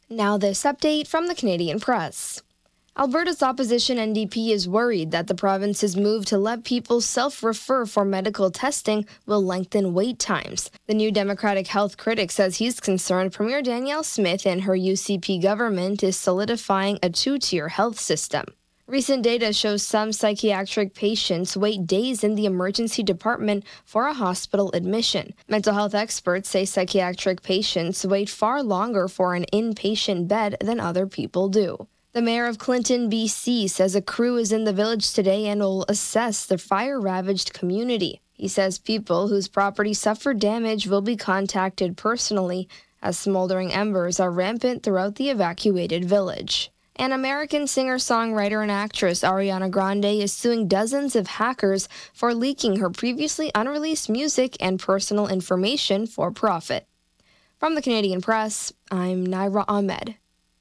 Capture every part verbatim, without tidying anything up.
Now this update from the Canadian Press. Alberta's opposition N D P is worried that the province's move to let people self-refer for medical testing will lengthen wait times. The new Democratic health critic says he's concerned Premier Danielle Smith and her U C P government is solidifying a two-tier health system. Recent data shows some psychiatric patients wait days in the emergency department for a hospital admission. Mental health experts say psychiatric patients wait far longer for an inpatient bed than other people do. The mayor of Clinton, B C, says a crew is in the village today and will assess the fire-ravaged community. He says people whose property suffered damage will be contacted personally, as smoldering embers are rampant throughout the evacuated village. An American singer-songwriter and actress, Ariana Grande, is suing dozens of hackers for leaking her previously unreleased music and personal information for profit. From the Canadian Press, I'm Naira Ahmed.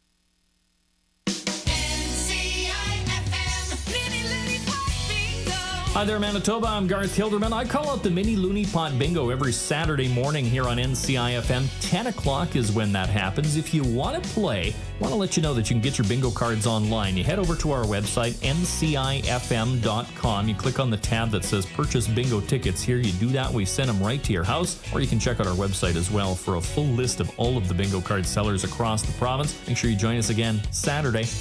Hi there, Manitoba. I'm Garth Hilderman. I call out the Mini Looney Pot Bingo every Saturday morning here on N C I F M. ten o'clock is when that happens. If you want to play, I want to let you know that you can get your bingo cards online. You head over to our website, N C I F M dot com. You click on the tab that says Purchase Bingo Tickets. Here you do that. We send them right to your house. Or you can check out our website as well for a full list of all of the bingo card sellers across the province. Make sure you join us again Saturday.